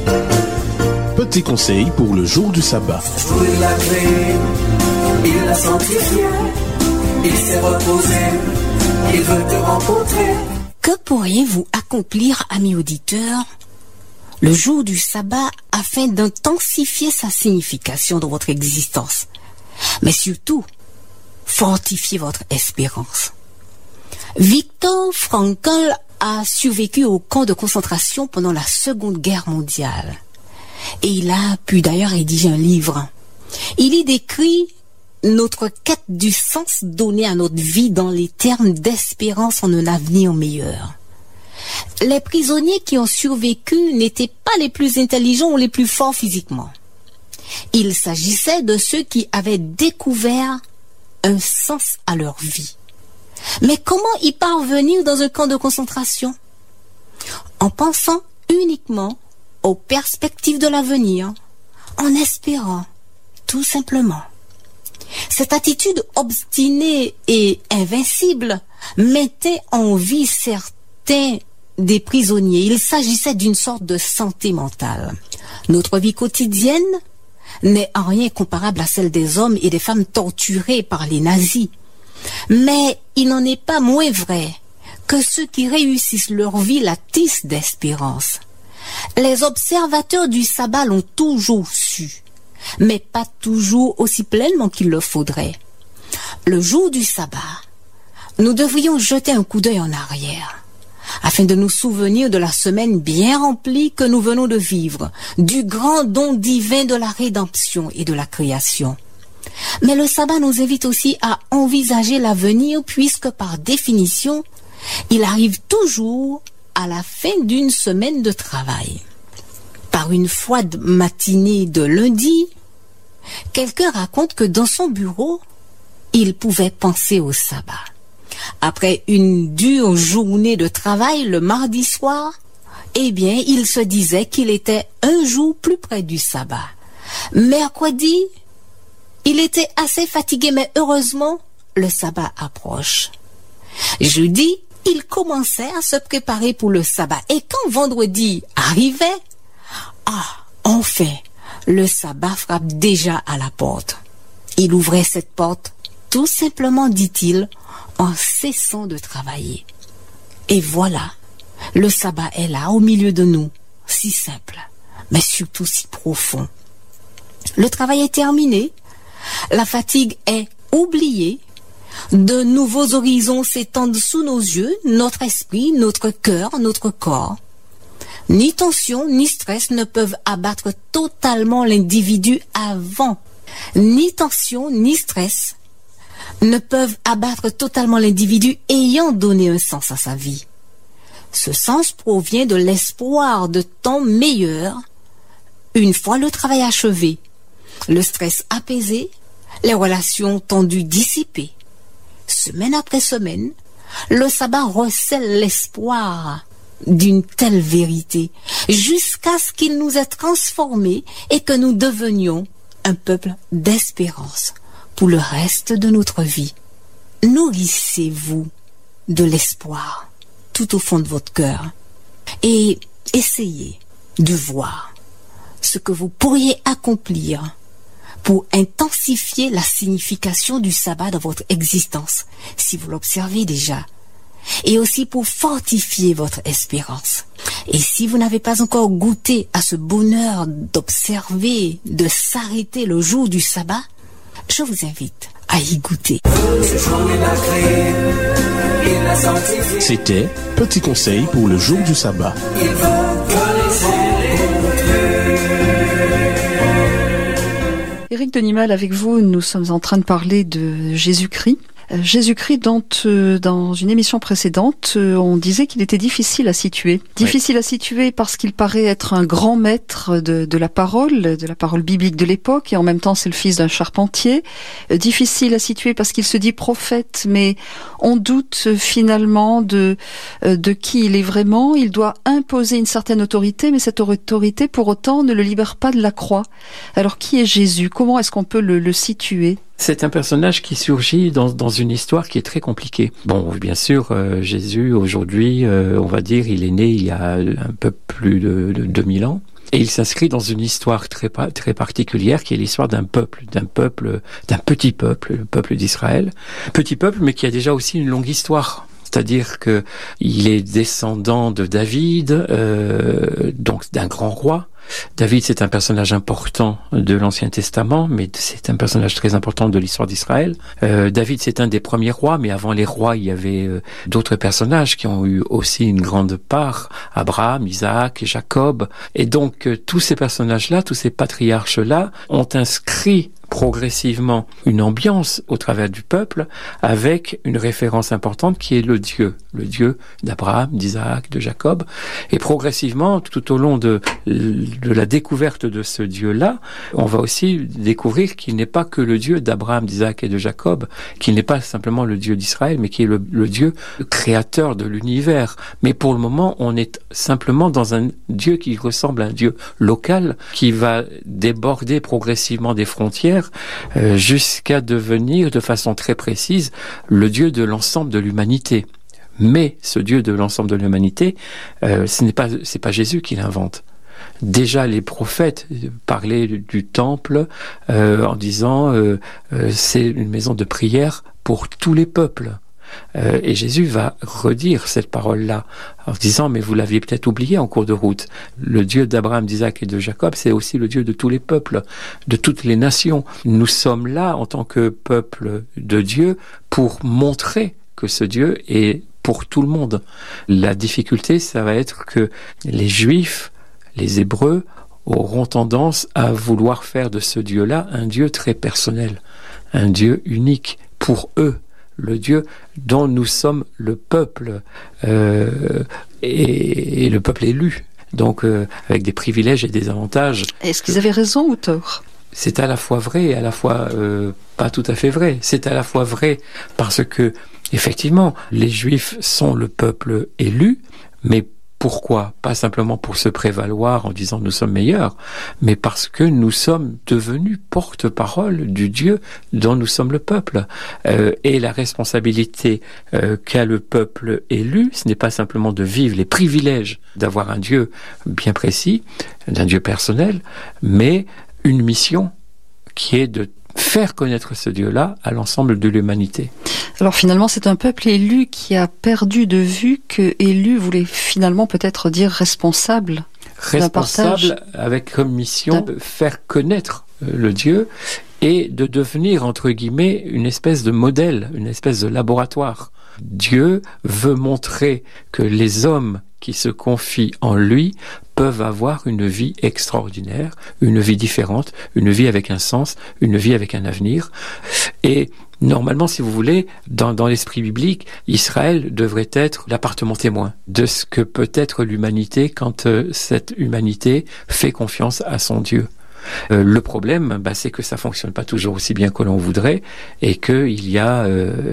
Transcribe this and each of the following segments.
Petit conseil pour le jour du sabbat. Il l'a créé, il l'a sanctifié, il s'est reposé, il veut te rencontrer. Que pourriez-vous accomplir, amis auditeurs, le jour du sabbat afin d'intensifier sa signification dans votre existence, mais surtout, fortifier votre espérance? Viktor Frankl a survécu au camp de concentration pendant la Seconde Guerre mondiale. Et il a pu d'ailleurs rédiger un livre. Il y décrit notre quête du sens donné à notre vie dans les termes d'espérance en un avenir meilleur. Les prisonniers qui ont survécu n'étaient pas les plus intelligents ou les plus forts physiquement. Il s'agissait de ceux qui avaient découvert un sens à leur vie. Mais comment y parvenir dans un camp de concentration? En pensant uniquement aux perspectives de l'avenir, en espérant, tout simplement. Cette attitude obstinée et invincible mettait en vie certains des prisonniers. Il s'agissait d'une sorte de santé mentale. Notre vie quotidienne n'est en rien comparable à celle des hommes et des femmes torturés par les nazis. Mais il n'en est pas moins vrai que ceux qui réussissent leur vie la tissent d'espérance. Les observateurs du sabbat l'ont toujours su, mais pas toujours aussi pleinement qu'il le faudrait. Le jour du sabbat, nous devrions jeter un coup d'œil en arrière, afin de nous souvenir de la semaine bien remplie que nous venons de vivre, du grand don divin de la rédemption et de la création. Mais le sabbat nous invite aussi à envisager l'avenir, puisque par définition, il arrive toujours à la fin d'une semaine de travail. Par une froide matinée de lundi, quelqu'un raconte que dans son bureau, il pouvait penser au sabbat. Après une dure journée de travail le mardi soir, eh bien, il se disait qu'il était un jour plus près du sabbat. Mercredi, il était assez fatigué, mais heureusement, le sabbat approche. Jeudi, il commençait à se préparer pour le sabbat. Et quand vendredi arrivait, enfin, le sabbat frappe déjà à la porte. Il ouvrait cette porte, tout simplement, dit-il, en cessant de travailler. Et voilà, le sabbat est là, au milieu de nous, si simple, mais surtout si profond. Le travail est terminé, la fatigue est oubliée, de nouveaux horizons s'étendent sous nos yeux, notre esprit, notre cœur, notre corps. Ni tension, ni stress ne peuvent abattre totalement l'individu avant. Ni tension, ni stress ne peuvent abattre totalement l'individu ayant donné un sens à sa vie. Ce sens provient de l'espoir de temps meilleur, une fois le travail achevé, le stress apaisé, les relations tendues dissipées. Semaine après semaine, le sabbat recèle l'espoir d'une telle vérité, jusqu'à ce qu'il nous ait transformés et que nous devenions un peuple d'espérance pour le reste de notre vie. Nourrissez-vous de l'espoir tout au fond de votre cœur et essayez de voir ce que vous pourriez accomplir pour intensifier la signification du sabbat dans votre existence, si vous l'observez déjà, et aussi pour fortifier votre espérance. Et si vous n'avez pas encore goûté à ce bonheur d'observer, de s'arrêter le jour du sabbat, je vous invite à y goûter. C'était Petit conseil pour le jour du sabbat. Éric Denimal, avec vous, nous sommes en train de parler de Jésus-Christ. Jésus-Christ, dans une émission précédente, on disait qu'il était difficile à situer. Difficile à situer parce qu'il paraît être un grand maître de la parole biblique de l'époque, et en même temps c'est le fils d'un charpentier. Difficile à situer parce qu'il se dit prophète, mais on doute finalement de qui il est vraiment. Il doit imposer une certaine autorité, mais cette autorité pour autant ne le libère pas de la croix. Alors qui est Jésus? Comment est-ce qu'on peut le situer? C'est un personnage qui surgit dans une histoire qui est très compliquée. Bon, bien sûr, Jésus, aujourd'hui, on va dire, il est né il y a un peu plus de 2000 ans. Et il s'inscrit dans une histoire très particulière qui est l'histoire d'un petit peuple, le peuple d'Israël. Petit peuple, mais qui a déjà aussi une longue histoire. C'est-à-dire que il est descendant de David, donc d'un grand roi. David, c'est un personnage important de l'Ancien Testament, mais c'est un personnage très important de l'histoire d'Israël. David, c'est un des premiers rois, mais avant les rois, il y avait d'autres personnages qui ont eu aussi une grande part. Abraham, Isaac, Jacob. Et donc, tous ces personnages-là, tous ces patriarches-là, ont inscrit progressivement une ambiance au travers du peuple avec une référence importante qui est le Dieu d'Abraham, d'Isaac, de Jacob. Et progressivement, tout au long de la découverte de ce Dieu-là, on va aussi découvrir qu'il n'est pas que le Dieu d'Abraham, d'Isaac et de Jacob, qu'il n'est pas simplement le Dieu d'Israël, mais qui est le Dieu créateur de l'univers. Mais pour le moment, on est simplement dans un Dieu qui ressemble à un Dieu local, qui va déborder progressivement des frontières jusqu'à devenir de façon très précise le Dieu de l'ensemble de l'humanité. Mais ce Dieu de l'ensemble de l'humanité, c'est pas Jésus qui l'invente. Déjà les prophètes parlaient du temple en disant c'est une maison de prière pour tous les peuples. Et Jésus va redire cette parole-là en disant, mais vous l'aviez peut-être oublié en cours de route. Le Dieu d'Abraham, d'Isaac et de Jacob, c'est aussi le Dieu de tous les peuples, de toutes les nations. Nous sommes là en tant que peuple de Dieu pour montrer que ce Dieu est pour tout le monde. La difficulté, ça va être que les Juifs, les Hébreux, auront tendance à vouloir faire de ce Dieu-là un Dieu très personnel, un Dieu unique pour eux. Le Dieu dont nous sommes le peuple et le peuple élu, donc avec des privilèges et des avantages. Est-ce qu'ils avaient raison ou tort ? C'est à la fois vrai et à la fois pas tout à fait vrai. C'est à la fois vrai parce que, effectivement, les Juifs sont le peuple élu, mais pourquoi ? Pas simplement pour se prévaloir en disant nous sommes meilleurs, mais parce que nous sommes devenus porte-parole du Dieu dont nous sommes le peuple. Et la responsabilité qu'a le peuple élu, ce n'est pas simplement de vivre les privilèges d'avoir un Dieu bien précis, d'un Dieu personnel, mais une mission qui est de faire connaître ce Dieu-là à l'ensemble de l'humanité. Alors finalement, c'est un peuple élu qui a perdu de vue que élu voulait finalement peut-être dire responsable. Responsable avec comme mission de faire connaître le Dieu et de devenir, entre guillemets, une espèce de modèle, une espèce de laboratoire. Dieu veut montrer que les hommes qui se confient en lui peuvent avoir une vie extraordinaire, une vie différente, une vie avec un sens, une vie avec un avenir. Et normalement, si vous voulez, dans l'esprit biblique, Israël devrait être l'appartement témoin de ce que peut être l'humanité quand cette humanité fait confiance à son Dieu. Le problème, c'est que ça fonctionne pas toujours aussi bien que l'on voudrait et qu'il y a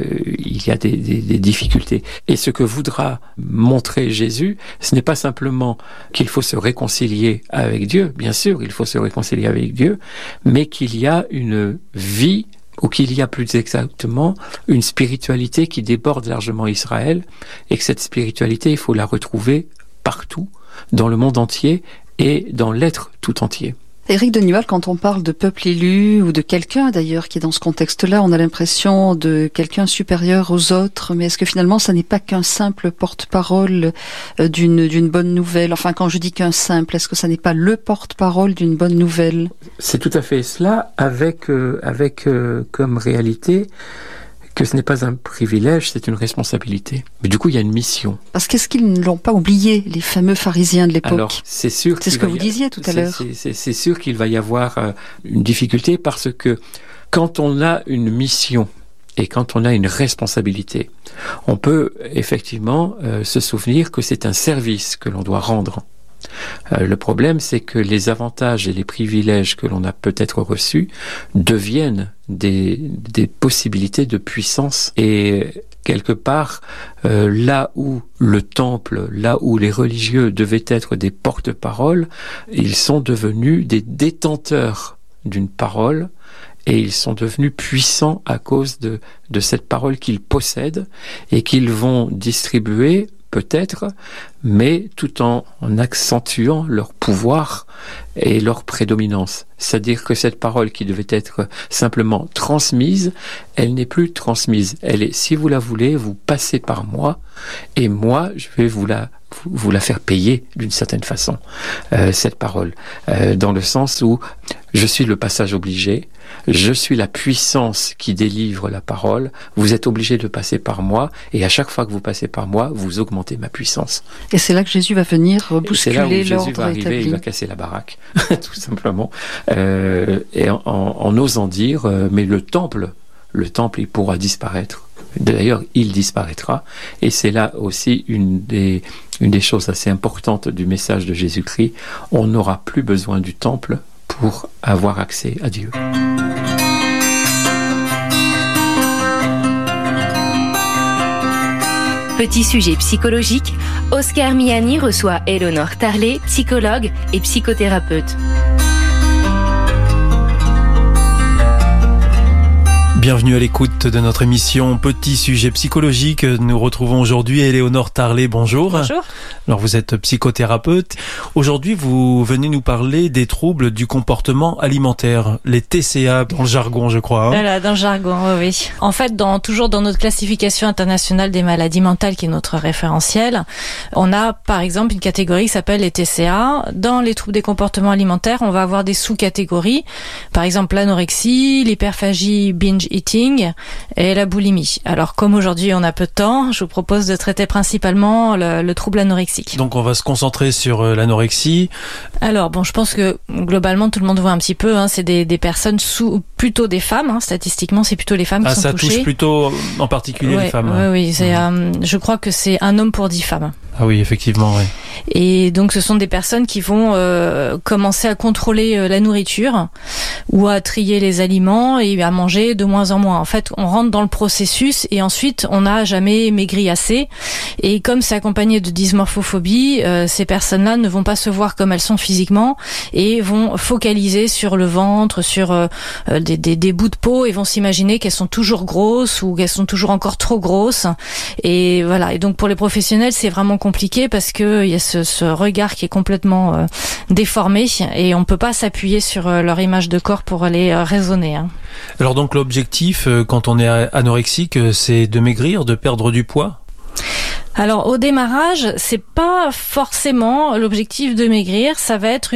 des difficultés. Et ce que voudra montrer Jésus, ce n'est pas simplement qu'il faut se réconcilier avec Dieu, bien sûr, il faut se réconcilier avec Dieu, mais qu'il y a une vie ou qu'il y a plus exactement une spiritualité qui déborde largement Israël et que cette spiritualité, il faut la retrouver partout, dans le monde entier et dans l'être tout entier. Éric Denimal, quand on parle de peuple élu ou de quelqu'un d'ailleurs qui est dans ce contexte-là, on a l'impression de quelqu'un supérieur aux autres, mais est-ce que finalement ça n'est pas qu'un simple porte-parole d'une bonne nouvelle ? Enfin, quand je dis qu'un simple, est-ce que ça n'est pas le porte-parole d'une bonne nouvelle ? C'est tout à fait cela, avec comme réalité que ce n'est pas un privilège, c'est une responsabilité. Mais du coup, il y a une mission. Parce qu'est-ce qu'ils ne l'ont pas oublié, les fameux pharisiens de l'époque ? Alors, c'est sûr. C'est ce que vous disiez tout à l'heure. C'est sûr qu'il va y avoir une difficulté parce que quand on a une mission et quand on a une responsabilité, on peut effectivement se souvenir que c'est un service que l'on doit rendre. Le problème, c'est que les avantages et les privilèges que l'on a peut-être reçus deviennent des possibilités de puissance. Et quelque part, là où le temple, là où les religieux devaient être des porte-paroles, ils sont devenus des détenteurs d'une parole et ils sont devenus puissants à cause de cette parole qu'ils possèdent et qu'ils vont distribuer peut-être, mais tout en accentuant leur pouvoir ait leur prédominance. C'est-à-dire que cette parole qui devait être simplement transmise, elle n'est plus transmise. Elle est, si vous la voulez, vous passez par moi, et moi, je vais vous la faire payer d'une certaine façon, cette parole. Dans le sens où je suis le passage obligé, je suis la puissance qui délivre la parole, vous êtes obligé de passer par moi, et à chaque fois que vous passez par moi, vous augmentez ma puissance. Et c'est là que Jésus va venir bousculer l'ordre établi. C'est là où Jésus va arriver, il va casser la baraque, tout simplement. Et en osant dire, mais le temple, il pourra disparaître. D'ailleurs, il disparaîtra. Et c'est là aussi une des choses assez importantes du message de Jésus-Christ. On n'aura plus besoin du temple pour avoir accès à Dieu. Petit sujet psychologique, Oscar Miani reçoit Éléonore Tarlet, psychologue et psychothérapeute. Bienvenue à l'écoute de notre émission Petit sujet psychologique. Nous retrouvons aujourd'hui Éléonore Tarlet. Bonjour. Bonjour. Alors vous êtes psychothérapeute. Aujourd'hui, vous venez nous parler des troubles du comportement alimentaire, les TCA dans le jargon, je crois. Voilà, dans le jargon, oui. En fait, toujours dans notre classification internationale des maladies mentales, qui est notre référentiel, on a par exemple une catégorie qui s'appelle les TCA. Dans les troubles des comportements alimentaires, on va avoir des sous-catégories. Par exemple, l'anorexie, l'hyperphagie, binge eating et la boulimie. Alors, comme aujourd'hui on a peu de temps, je vous propose de traiter principalement le trouble anorexique. Donc on va se concentrer sur l'anorexie. Alors je pense que globalement tout le monde voit un petit peu, c'est des personnes plutôt des femmes, statistiquement c'est plutôt les femmes qui sont touchées. Ça touche plutôt en particulier les femmes. Oui, je crois que c'est un homme pour 10 femmes. Ah oui, effectivement, oui. Et donc ce sont des personnes qui vont commencer à contrôler la nourriture ou à trier les aliments et à manger de moins en moins. En fait, on rentre dans le processus et ensuite on n'a jamais maigri assez. Et comme c'est accompagné de dysmorphophobie, ces personnes-là ne vont pas se voir comme elles sont physiquement et vont focaliser sur le ventre, sur des bouts de peau et vont s'imaginer qu'elles sont toujours grosses ou qu'elles sont toujours encore trop grosses. Et voilà. Et donc pour les professionnels, c'est vraiment compliqué parce que il y a ce regard qui est complètement déformé et on peut pas s'appuyer sur leur image de corps pour les raisonner. Alors donc l'objectif quand on est anorexique, c'est de maigrir, de perdre du poids ? Alors au démarrage, c'est pas forcément l'objectif de maigrir, ça va être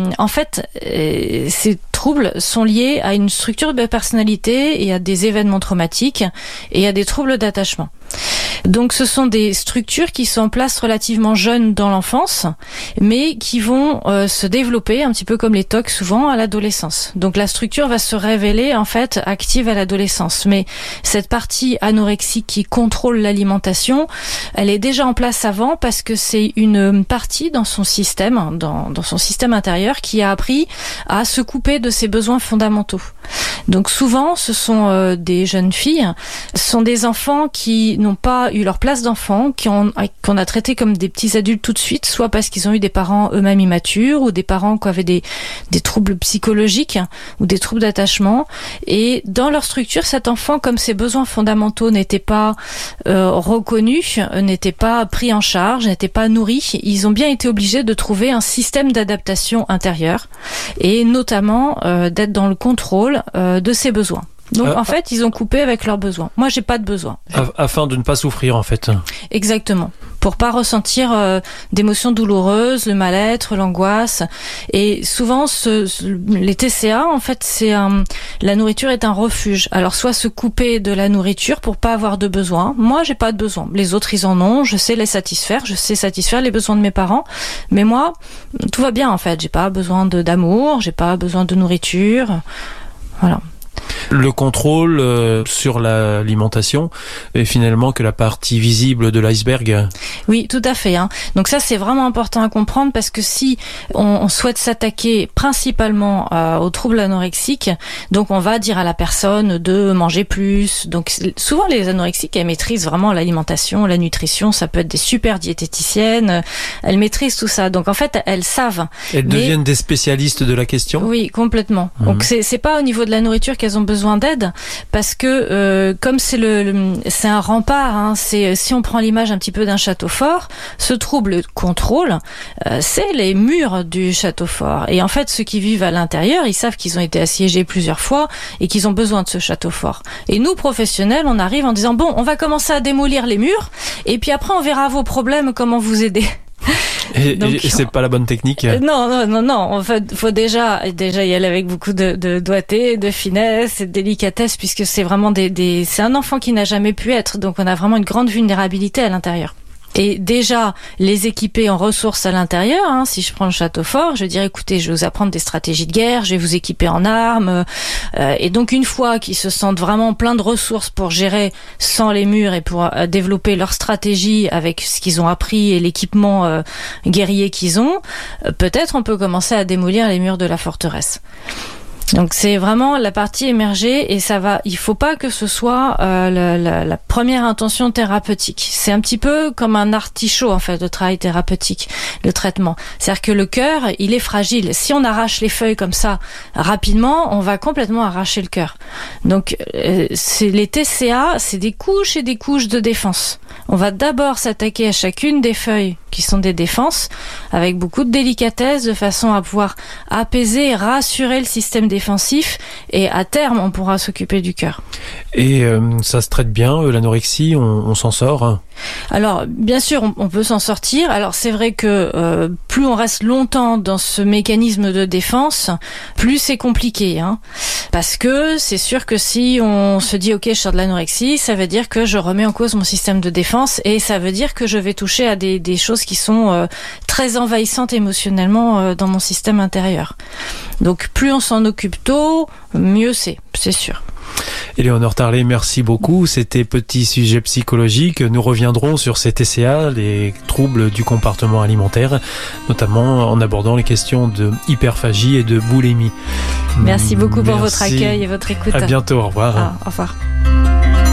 ces troubles sont liés à une structure de personnalité et à des événements traumatiques et à des troubles d'attachement. Donc ce sont des structures qui sont en place relativement jeunes dans l'enfance, mais qui vont se développer un petit peu comme les TOC souvent à l'adolescence. Donc la structure va se révéler en fait active à l'adolescence, mais cette partie anorexique qui contrôle l'alimentation, elle est déjà en place avant parce que c'est une partie dans son système, dans son système intérieur qui a appris à se couper de ses besoins fondamentaux. Donc souvent ce sont des jeunes filles, ce sont des enfants qui n'ont pas eu leur place d'enfant, qu'on a traité comme des petits adultes tout de suite, soit parce qu'ils ont eu des parents eux-mêmes immatures ou des parents qui avaient des troubles psychologiques ou des troubles d'attachement. Et dans leur structure, cet enfant, comme ses besoins fondamentaux n'étaient pas reconnus, n'étaient pas pris en charge, n'étaient pas nourris, ils ont bien été obligés de trouver un système d'adaptation intérieure et notamment d'être dans le contrôle de ses besoins. Donc en fait, ils ont coupé avec leurs besoins. Moi, j'ai pas de besoin. Afin de ne pas souffrir, en fait. Exactement. Pour pas ressentir d'émotions douloureuses, le mal-être, l'angoisse. Et souvent, les TCA, en fait, la nourriture est un refuge. Alors, soit se couper de la nourriture pour pas avoir de besoin. Moi, j'ai pas de besoin. Les autres, ils en ont. Je sais les satisfaire. Je sais satisfaire les besoins de mes parents. Mais moi, tout va bien, en fait. J'ai pas besoin d'amour. J'ai pas besoin de nourriture. Voilà. Le contrôle sur l'alimentation est finalement que la partie visible de l'iceberg. Oui, tout à fait. Donc ça, c'est vraiment important à comprendre parce que si on souhaite s'attaquer principalement aux troubles anorexiques, donc on va dire à la personne de manger plus. Donc souvent, les anorexiques, elles maîtrisent vraiment l'alimentation, la nutrition. Ça peut être des super diététiciennes. Elles maîtrisent tout ça. Donc en fait, elles savent. Elles deviennent des spécialistes de la question. Oui, complètement. Donc c'est pas au niveau de la nourriture qu'elles ont besoin besoin d'aide parce que comme c'est un rempart, hein, si on prend l'image un petit peu d'un château fort, ce trouble contrôle, c'est les murs du château fort. Et en fait, ceux qui vivent à l'intérieur, ils savent qu'ils ont été assiégés plusieurs fois et qu'ils ont besoin de ce château fort. Et nous, professionnels, on arrive en disant bon, on va commencer à démolir les murs et puis après on verra vos problèmes, comment vous aider. Et c'est pas la bonne technique. Non. En fait, faut déjà y aller avec beaucoup de doigté, de finesse et de délicatesse, puisque c'est vraiment c'est un enfant qui n'a jamais pu être, donc on a vraiment une grande vulnérabilité à l'intérieur. Et déjà, les équiper en ressources à l'intérieur, hein, si je prends le château fort, je vais dire, écoutez, je vais vous apprendre des stratégies de guerre, je vais vous équiper en armes. Et donc, une fois qu'ils se sentent vraiment plein de ressources pour gérer sans les murs et pour développer leur stratégie avec ce qu'ils ont appris et l'équipement guerrier qu'ils ont, peut-être on peut commencer à démolir les murs de la forteresse. Donc c'est vraiment la partie émergée et il faut pas que ce soit la première intention thérapeutique. C'est un petit peu comme un artichaut en fait, le travail thérapeutique, le traitement. C'est-à-dire que le cœur, il est fragile. Si on arrache les feuilles comme ça rapidement, on va complètement arracher le cœur. Donc les TCA, c'est des couches et des couches de défense. On va d'abord s'attaquer à chacune des feuilles qui sont des défenses avec beaucoup de délicatesse de façon à pouvoir apaiser et rassurer le système défensif et à terme on pourra s'occuper du cœur. Et ça se traite bien, l'anorexie, on s'en sort hein? Alors bien sûr on peut s'en sortir. Alors c'est vrai que plus on reste longtemps dans ce mécanisme de défense, plus c'est compliqué hein. Parce que c'est sûr que si on se dit ok je sors de l'anorexie, ça veut dire que je remets en cause mon système de défense et ça veut dire que je vais toucher à des choses qui sont très envahissantes émotionnellement dans mon système intérieur. Donc plus on s'en occupe tôt, mieux c'est sûr. Éléonore Tarlet, merci beaucoup. C'était Petit Sujet Psychologique. Nous reviendrons sur ces TCA, les troubles du comportement alimentaire, notamment en abordant les questions de hyperphagie et de boulimie. Merci beaucoup pour votre accueil et votre écoute. À bientôt, au revoir. Au revoir.